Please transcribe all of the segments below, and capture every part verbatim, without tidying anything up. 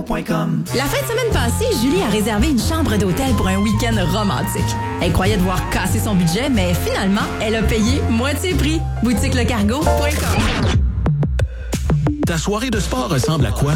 point com. La fin de semaine passée, Julie a réservé une chambre d'hôtel pour un week-end romantique. Elle croyait devoir casser son budget, mais finalement, elle a payé moitié prix. boutique le cargo point com. Ta soirée de sport ressemble à quoi?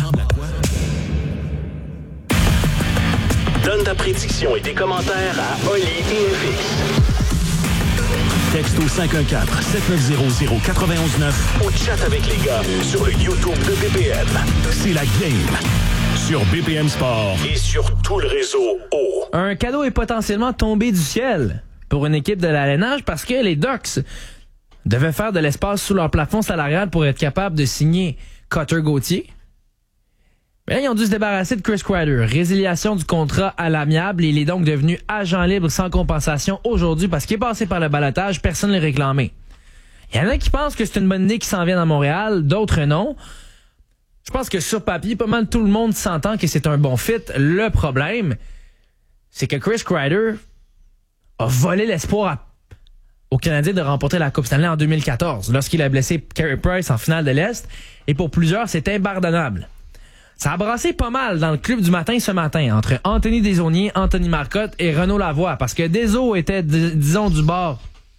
Donne ta prédiction et tes commentaires à Oli et F X. Texte au cinq un quatre, sept neuf zéro, zéro neuf un neuf ou chat avec les gars sur le YouTube de B P M. C'est la game sur B P M Sport et sur tout le réseau O. Un cadeau est potentiellement tombé du ciel pour une équipe de la L N H parce que les Ducks devaient faire de l'espace sous leur plafond salarial pour être capables de signer Cutter Gauthier. Mais là, ils ont dû se débarrasser de Chris Kreider. Résiliation du contrat à l'amiable. Il est donc devenu agent libre sans compensation aujourd'hui parce qu'il est passé par le ballottage. Personne ne l'a réclamé. Il y en a qui pensent que c'est une bonne idée qui s'en vient à Montréal, d'autres non. Je pense que sur papier, pas mal tout le monde s'entend que c'est un bon fit. Le problème, c'est que Chris Kreider a volé l'espoir à, aux Canadiens de remporter la Coupe Stanley en deux mille quatorze, lorsqu'il a blessé Carey Price en finale de l'Est. Et pour plusieurs, c'est impardonnable. Ça a brassé pas mal dans le club du matin ce matin entre Anthony Desaulniers, Anthony Marcotte et Renaud Lavoie parce que Deso était, d- disons, du bord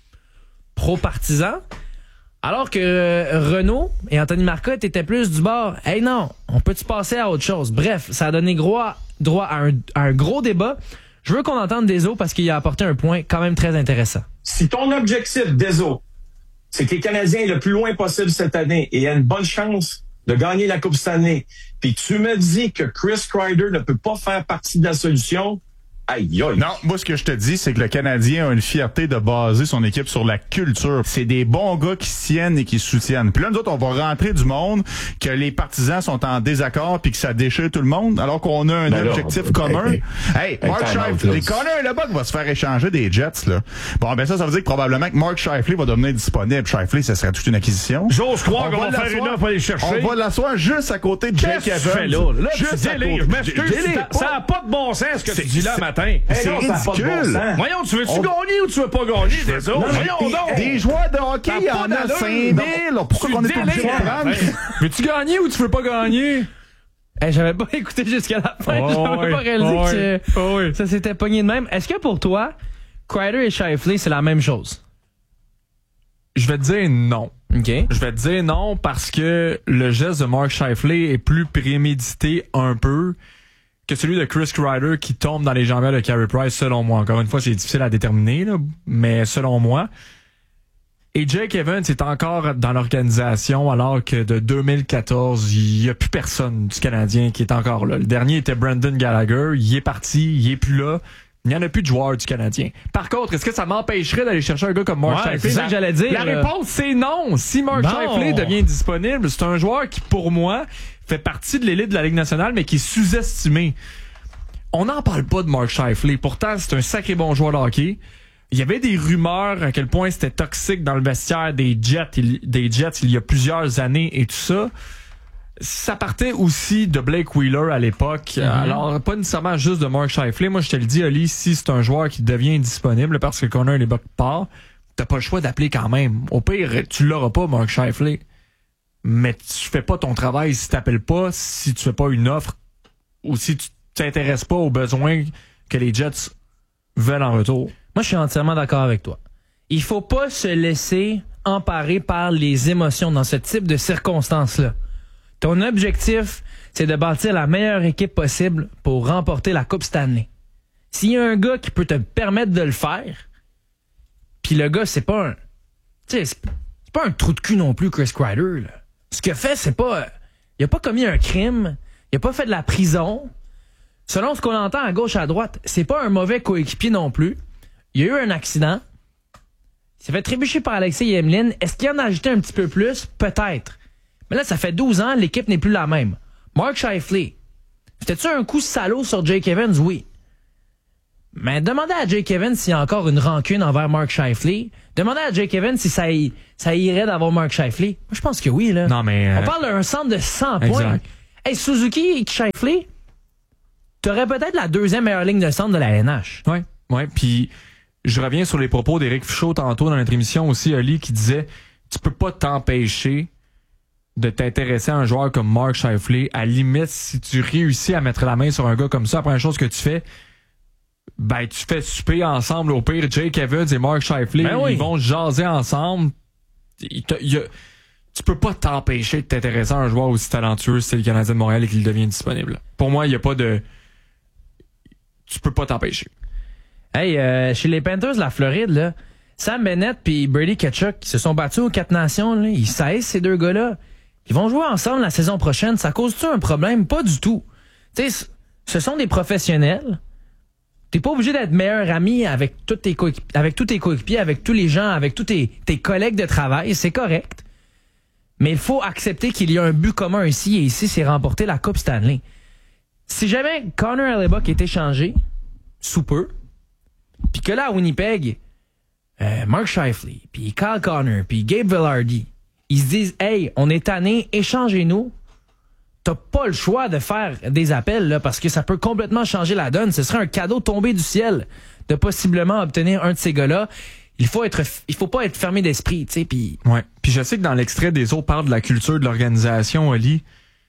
pro-partisan alors que euh, Renaud et Anthony Marcotte étaient plus du bord « Hey non, on peut-tu passer à autre chose? » Bref, ça a donné droit, droit à, un, à un gros débat. Je veux qu'on entende Deso parce qu'il a apporté un point quand même très intéressant. Si ton objectif, Deso, c'est que les Canadiens aient le plus loin possible cette année et aient une bonne chance de gagner la Coupe Stanley, puis tu me dis que Chris Kreider ne peut pas faire partie de la solution, aïe aïe. Non, moi ce que je te dis, c'est que le Canadien a une fierté de baser son équipe sur la culture. C'est des bons gars qui se tiennent et qui se soutiennent. Puis là, nous autres, on va rentrer du monde que les partisans sont en désaccord puis que ça déchire tout le monde, alors qu'on a un ben objectif là, commun. Hey, hey, hey Mark Scheifele, les Connor là-bas qui va se faire échanger des Jets, là. Bon, ben ça, ça veut dire que probablement que Mark Scheifele va devenir disponible. Scheifele, ça serait toute une acquisition. J'ose croire qu'on va faire une offre pour aller chercher. On va l'asseoir juste à côté de Jake Evans. Qu'est-ce que tu fais là? Là, juste tu délires. Je m'excuse, ça n'a pas de bon sens ce que tu dis là matin. Hey, non, ça a pas de bon sens. Voyons, tu veux-tu on... gagner ou tu veux pas gagner, des autres? Voyons des, donc! Des joueurs de hockey, il y en a cinq mille. Pourquoi on est pas obligé de prendre? Veux-tu gagner ou tu veux pas gagner? Hey, j'avais pas écouté jusqu'à la fin. Oh, j'avais oui, pas réalisé oh, que oh, oui. ça s'était pogné de même. Est-ce que pour toi, Kreider et Scheifele, c'est la même chose? Je vais te dire non. OK. Je vais te dire non parce que le geste de Mark Scheifele est plus prémédité un peu que celui de Chris Kreider qui tombe dans les jambes de Carey Price, selon moi. Encore une fois, c'est difficile à déterminer, là, mais selon moi. Et Jake Evans est encore dans l'organisation alors que de deux mille quatorze, il n'y a plus personne du Canadien qui est encore là. Le dernier était Brendan Gallagher. Il est parti, il est plus là. Il n'y en a plus de joueurs du Canadien. Par contre, est-ce que ça m'empêcherait d'aller chercher un gars comme Mark ouais, Scheifele? C'est ça que j'allais dire. La réponse, c'est non. Si Mark Scheifele devient disponible, c'est un joueur qui, pour moi, fait partie de l'élite de la Ligue nationale, mais qui est sous-estimé. On n'en parle pas de Mark Scheifele. Pourtant, c'est un sacré bon joueur de hockey. Il y avait des rumeurs à quel point c'était toxique dans le vestiaire des Jets, des Jets il y a plusieurs années et tout ça. Ça partait aussi de Blake Wheeler à l'époque. Mm-hmm. Alors, pas nécessairement juste de Mark Scheifele. Moi, je te le dis, Oli, si c'est un joueur qui devient disponible parce que Connor les Bucks part, t'as pas le choix d'appeler quand même. Au pire, tu l'auras pas, Mark Scheifele. Mais tu fais pas ton travail si t'appelles pas, si tu fais pas une offre ou si tu t'intéresses pas aux besoins que les Jets veulent en retour. Moi, je suis entièrement d'accord avec toi. Il faut pas se laisser emparer par les émotions dans ce type de circonstances-là. Ton objectif, c'est de bâtir la meilleure équipe possible pour remporter la Coupe Stanley. S'il y a un gars qui peut te permettre de le faire, puis le gars, c'est pas un... Tu sais, c'est pas un trou de cul non plus, Chris Kreider, là. Ce qu'il a fait, c'est pas... Il a pas commis un crime, il a pas fait de la prison. Selon ce qu'on entend à gauche, à droite, c'est pas un mauvais coéquipier non plus. Il y a eu un accident. Il s'est fait trébucher par Alexei Yemlin. Est-ce qu'il en a ajouté un petit peu plus? Peut-être. Mais là, ça fait douze ans, l'équipe n'est plus la même. Mark Scheifele, c'était-tu un coup salaud sur Jake Evans? Oui. Mais demandez à Jake Evans s'il y a encore une rancune envers Mark Scheifele. Demandez à Jake Evans si ça, y, ça irait d'avoir Mark Scheifele. Moi, je pense que oui, là. Non, mais... Euh... On parle d'un centre de cent points. Hey, Suzuki et Scheifele, t'aurais peut-être la deuxième meilleure ligne de centre de la N H. Ouais, ouais. Puis, je reviens sur les propos d'Éric Fichaud tantôt dans notre émission aussi, Oli, qui disait, tu peux pas t'empêcher de t'intéresser à un joueur comme Mark Scheifele. À la limite, si tu réussis à mettre la main sur un gars comme ça, la première chose que tu fais, ben tu fais souper ensemble. Au pire, Jake Evans et Mark Scheifele, ben oui. ils vont jaser ensemble. Il te, il y a, tu peux pas t'empêcher de t'intéresser à un joueur aussi talentueux si c'est le Canadien de Montréal et qu'il devient disponible. Pour moi, il y a pas de... Tu peux pas t'empêcher. Hey, euh, chez les Panthers de la Floride, là, Sam Bennett puis Brady Tkachuk qui se sont battus aux Quatre Nations, là, ils saisissent ces deux gars-là. Ils vont jouer ensemble la saison prochaine. Ça cause-tu un problème? Pas du tout. Tu sais, ce sont des professionnels. T'es pas obligé d'être meilleur ami avec tous tes coéquipiers, avec tous tes coéquipiers, avec tous les gens, avec tous tes, tes collègues de travail. C'est correct. Mais il faut accepter qu'il y a un but commun ici, et ici, c'est remporter la Coupe Stanley. Si jamais Connor Hellebuyck est échangé, sous peu, puis que là, à Winnipeg, euh, Mark Scheifele, puis Kyle Connor, puis Gabe Vilardi, ils se disent « Hey, on est tanné, échangez-nous », t'as pas le choix de faire des appels là, parce que ça peut complètement changer la donne. Ce serait un cadeau tombé du ciel de possiblement obtenir un de ces gars-là. Il faut être, il faut pas être fermé d'esprit, tu sais. Puis ouais. Puis je sais que dans l'extrait des autres parle de la culture de l'organisation, Oli.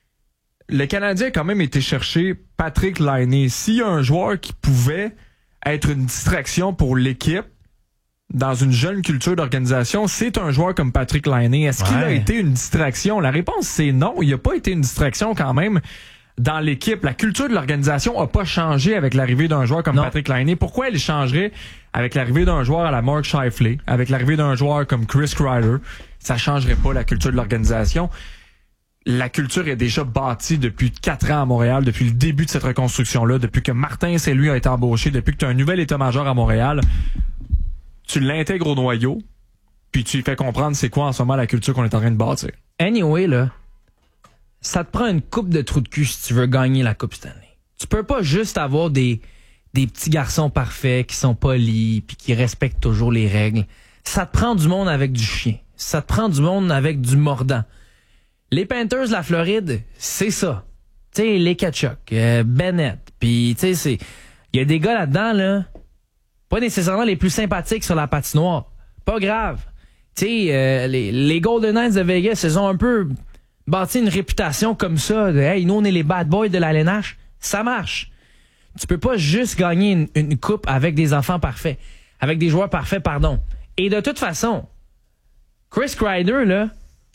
Le Canadien a quand même été chercher Patrick Laine. S'il y a un joueur qui pouvait être une distraction pour l'équipe dans une jeune culture d'organisation, c'est un joueur comme Patrick Laine. Est-ce ouais. qu'il a été une distraction? La réponse, c'est non. Il n'a pas été une distraction quand même dans l'équipe. La culture de l'organisation n'a pas changé avec l'arrivée d'un joueur comme non. Patrick Laine. Pourquoi elle changerait avec l'arrivée d'un joueur à la Mark Scheifele, avec l'arrivée d'un joueur comme Chris Kreider? Ça changerait pas la culture de l'organisation. La culture est déjà bâtie depuis quatre ans à Montréal, depuis le début de cette reconstruction-là, depuis que Martin Saint-Louis a été embauché, depuis que tu as un nouvel état-major à Montréal. Tu l'intègres au noyau, puis tu lui fais comprendre c'est quoi en ce moment la culture qu'on est en train de bâtir. Anyway, là, ça te prend une coupe de trous de cul si tu veux gagner la Coupe Stanley. Tu peux pas juste avoir des, des petits garçons parfaits qui sont polis puis qui respectent toujours les règles. Ça te prend du monde avec du chien. Ça te prend du monde avec du mordant. Les Panthers de la Floride, c'est ça. Tu sais, les Tkachuk, euh, Bennett, puis tu sais, c'est... Il y a des gars là-dedans, là, pas nécessairement les plus sympathiques sur la patinoire. Pas grave. Tu sais, euh, les, les Golden Knights de Vegas, ils ont un peu bâti une réputation comme ça, de « Hey, nous, on est les bad boys de la L N H ». Ça marche. Tu peux pas juste gagner une, une coupe avec des enfants parfaits. Avec des joueurs parfaits, pardon. Et de toute façon, Chris Kreider, là,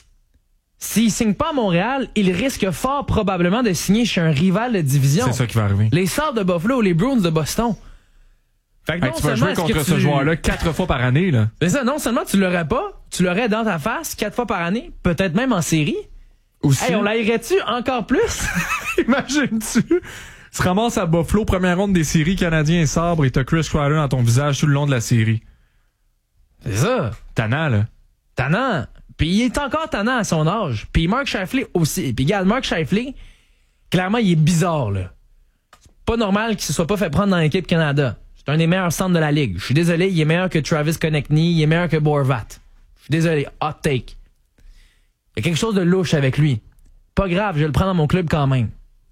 s'il signe pas à Montréal, il risque fort probablement de signer chez un rival de division. C'est ça qui va arriver. Les Sabres de Buffalo ou les Bruins de Boston. Fait que hey, tu vas jouer contre ce tu... joueur-là quatre fois par année, là. C'est ça, non seulement tu l'aurais pas, tu l'aurais dans ta face quatre fois par année, peut-être même en série. Aussi. Hey, on l'aillerait-tu encore plus? Imagine-tu? Tu te ramasses à Buffalo, première ronde des séries Canadiens et Sabres, et t'as Chris Kreider dans ton visage tout le long de la série. C'est ça. Tannant, là. Tannant. Puis il est encore tannant à son âge. Puis Mark Scheifele aussi. Puis regarde, Mark Scheifele, clairement, il est bizarre, là. C'est pas normal qu'il se soit pas fait prendre dans l'équipe Canada. C'est un des meilleurs centres de la Ligue. Je suis désolé, il est meilleur que Travis Konechny, il est meilleur que Borvat. Je suis désolé, hot take. Il y a quelque chose de louche avec lui. Pas grave, je vais le prendre dans mon club quand même.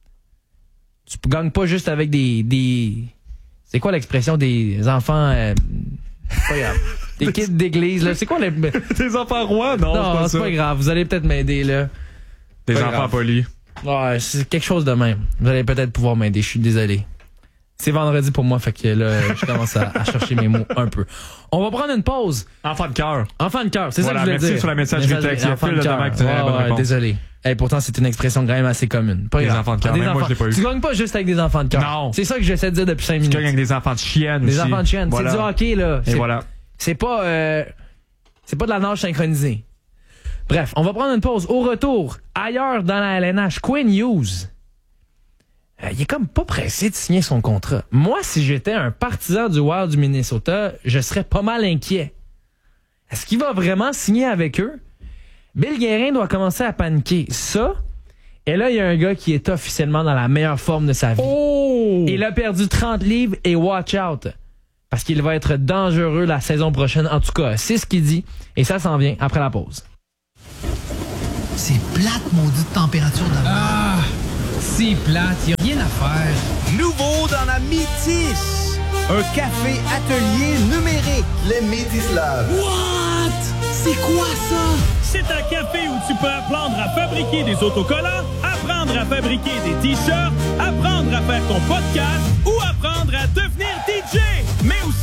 Tu gagnes pas juste avec des... des... C'est quoi l'expression des enfants... Euh... Pas grave. Des kids d'église, là. C'est quoi les... Des enfants rois? Non, non c'est, pas, pas grave. Vous allez peut-être m'aider, là. Des pas enfants grave. polis. Ouais, c'est quelque chose de même. Vous allez peut-être pouvoir m'aider. Je suis désolé. C'est vendredi pour moi, fait que là, je commence à, à chercher mes mots un peu. On va prendre une pause. Enfant de cœur. Enfant de cœur, c'est voilà, ça que je voulais merci dire. sur la messagerie texte. Enfant de cœur. Ouais, ouais, désolé. Hey, pourtant, c'est une expression quand même assez commune. Pas des grave. enfants de cœur, même enfants... moi, je l'ai pas eu. Tu gagnes pas juste avec des enfants de cœur. Non. C'est ça que j'essaie de dire depuis cinq minutes. Tu gagnes avec des enfants de chiennes aussi. Des enfants de chiennes. Voilà. C'est du hockey, là. Et c'est, voilà. C'est pas, euh, c'est pas de la nage synchronisée. Bref, on va prendre une pause. Au retour, ailleurs dans la L N H, Quinn Hughes. Euh, il est comme pas pressé de signer son contrat. Moi, si j'étais un partisan du Wild du Minnesota, je serais pas mal inquiet. Est-ce qu'il va vraiment signer avec eux? Bill Guérin doit commencer à paniquer. Ça, et là, il y a un gars qui est officiellement dans la meilleure forme de sa vie. Oh! Il a perdu trente livres et watch out. Parce qu'il va être dangereux la saison prochaine. En tout cas, c'est ce qu'il dit. Et ça s'en vient après la pause. C'est plate, maudite température de mer. Ah! C'est plate, y a rien à faire. Nouveau dans la Métis, un café atelier numérique. Les Métis Labs. What? C'est quoi ça? C'est un café où tu peux apprendre à fabriquer des autocollants, apprendre à fabriquer des t-shirts, apprendre à faire ton podcast ou